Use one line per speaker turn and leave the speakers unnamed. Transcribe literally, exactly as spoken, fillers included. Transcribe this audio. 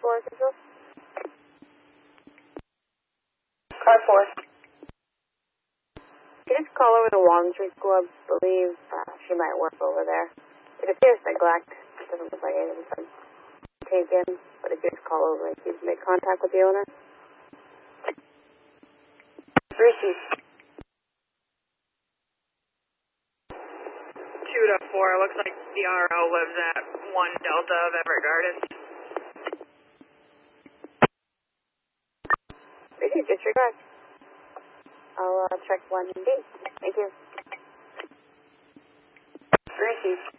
four, control. Car four. Can you just call over to Walden Street School? I believe uh, she might work over there. It appears neglect. It doesn't look like anything's been taken, but if you just call over and you make contact with the owner. Receive.
Two to four. Looks like the R O lives at one Delta of Everett Gardens.
Receive. Disregard. I'll uh, check one B. Thank you. Receive.